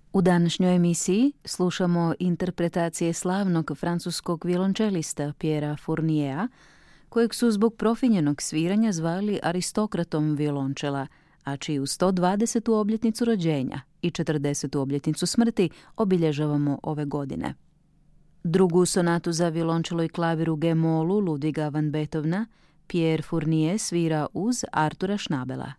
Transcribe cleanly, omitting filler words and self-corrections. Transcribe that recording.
U današnjoj emisiji slušamo interpretacije slavnog francuskog violončelista Pierra Fourniera, kojeg su zbog profinjenog sviranja zvali aristokratom violončela, a čiju 120. obljetnicu rođenja i 40. obljetnicu smrti obilježavamo ove godine. Drugu sonatu za violončelo i klavir u G-molu Ludwiga van Beethovena Pierre Fournier svira uz Artura Schnabela.